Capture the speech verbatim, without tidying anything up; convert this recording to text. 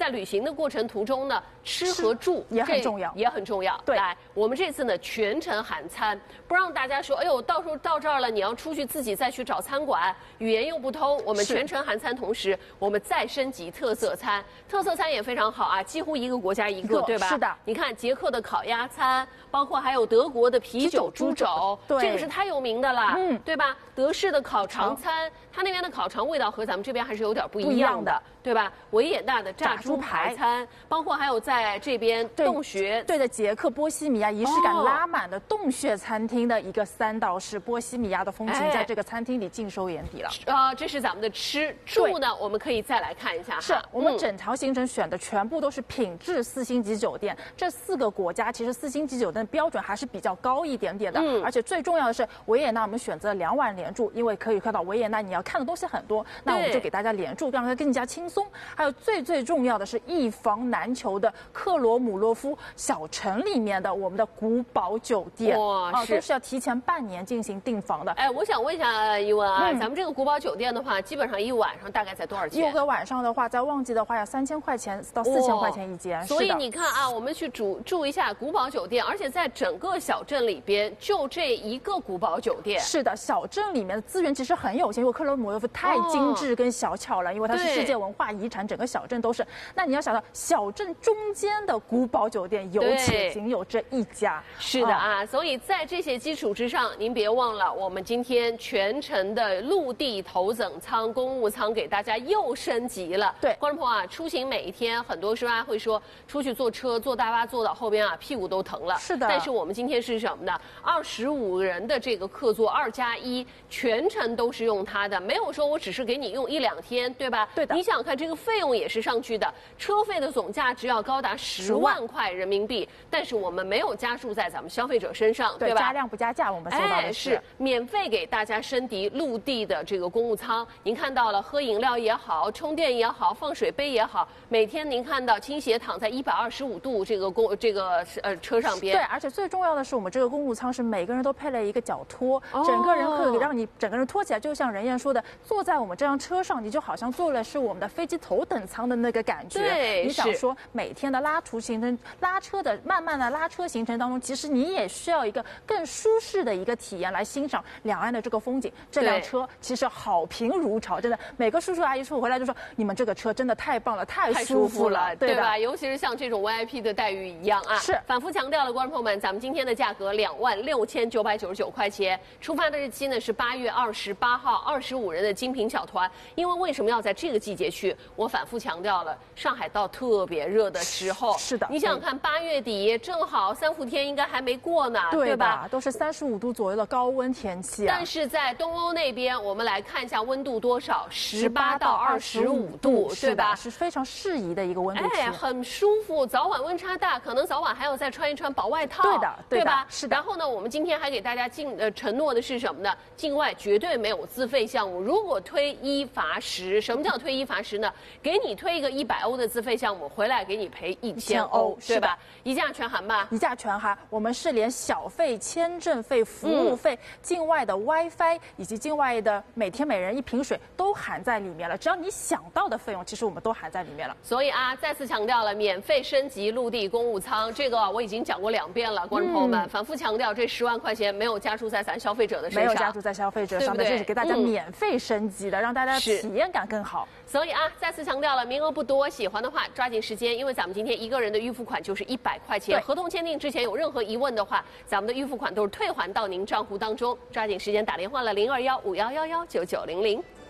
在旅行的过程途中呢，吃和住也很重要， 也很重要。 对， 来，我们这次呢全程韩餐，不让大家说，哎呦，到时候到这儿了，你要出去自己再去找餐馆，语言又不通。我们全程韩餐，同时我们再升级特色餐，特色餐也非常好啊，几乎一个国家一个，对吧？ 是的。 你看捷克的烤鸭餐，包括还有德国的啤酒猪肘， 对， 这个是太有名的了， 嗯， 对吧？德式的烤肠餐，它那边的烤肠味道和咱们这边还是有点不一样的，对吧？维也纳的炸猪排餐，包括还有在这边洞穴， 对的，捷克波西米亚仪式感拉满的洞穴餐厅的一个三道式波西米亚的风情，在这个餐厅里尽收眼底了。 啊，这是咱们的吃住呢，我们可以再来看一下。 是我们整条行程选的全部都是品质四星级酒店，这四个国家其实四星级酒店的标准还是比较高一点点的，嗯，而且最重要的是维也纳我们选择两晚连住，因为可以看到维也纳你要看的东西很多，那我们就给大家连住，让它更加轻松。还有最最重要的是一房难求的克罗姆洛夫小城里面的我们的古堡酒店， 哇， 啊，都是要提前半年进行订房的。 哎，我想问一下一文啊，嗯、咱们这个古堡酒店的话，基本上一晚上大概在多少钱？ 一个晚上的话，在旺季的话要三千块钱到四千块钱一间。 所以你看啊，我们去住住一下古堡酒店，而且在整个小镇里边就这一个古堡酒店。 是的，小镇里面的资源其实很有限，因为克罗姆洛夫太精致跟小巧了，哦、因为它是世界文化遗产，整个小镇都是。那你要想到小镇中间的古堡酒店，有且仅有这一家。 是的啊，哦、所以在这些基础之上，您别忘了，我们今天全程的陆地头等舱、公务舱给大家又升级了。 对， 观众朋友啊，出行每一天，很多时候会说出去坐车、坐大巴坐到后边啊，屁股都疼了。 是的。 但是我们今天是什么呢？二十五人的这个客座二加一，全程都是用它的，没有说我只是给你用一两天，对吧？ 对的。 你想想看，这个费用也是上去的，车费的总价值要高达十万块人民币，但是我们没有加注在咱们消费者身上， 对, 对吧？ 加量不加价，我们收到的是、哎、是免费给大家升级陆地的这个公务舱。您看到了，喝饮料也好，充电也好，放水杯也好，每天您看到倾斜躺在一百二十五度这个公这个呃车上边。 对，而且最重要的是，我们这个公务舱是每个人都配了一个脚托，哦、整个人可以让你整个人托起来，就像任燕说的，坐在我们这辆车上，你就好像坐的是我们的飞机头等舱的那个感觉。 对， 你想说每天的拉图行程、拉车的慢慢的拉车行程当中，其实你也需要一个更舒适的一个体验来欣赏两岸的这个风景。这辆车其实好评如潮，真的，每个叔叔阿姨叔回来就说，你们这个车真的太棒了，太舒服了， 对吧？尤其是像这种 V I P 的待遇一样啊。 是， 反复强调了，观众朋友们，咱们今天的价格两万六千九百九十九块钱，出发的日期呢是八月二十八号，二十五人的精品小团。因为为什么要在这个季节去？我反复强调了，上海到特别热的时候， 是的， 你想想看，八月底正好三伏天应该还没过呢， 对, 对吧？ 都是三十五度左右的高温天气啊。 但是在东欧那边，我们来看一下温度多少，十八到二十五度，对吧？ 是非常适宜的一个温度哎，很舒服。早晚温差大，可能早晚还要再穿一穿薄外套， 对的， 对吧？ 是的。 然后呢，我们今天还给大家进呃承诺的是什么呢？境外绝对没有自费项目，如果推一罚十。什么叫推一罚十呢？给你推一个一百欧的自费项目，回来给你赔一千欧，对吧？一价全含吧？ 一价全含。我们是连小费、签证费、服务费、嗯、境外的 WiFi 以及境外的每天每人一瓶水都含在里面了。只要你想到的费用，其实我们都含在里面了。 所以啊，再次强调了，免费升级陆地公务舱，这个我已经讲过两遍了，观众朋友们，嗯、反复强调，这十万块钱没有加注在咱消费者的身上， 没有加注在消费者上面，这是给大家免费升级的，嗯、让大家体验感更好。 所以啊，再次强调了，名额不多，喜欢的话抓紧时间，因为咱们今天一个人的预付款就是一百块钱，合同签订之前有任何疑问的话，咱们的预付款都是退还到您账户当中，抓紧时间打电话了零二幺五幺幺幺九九零零。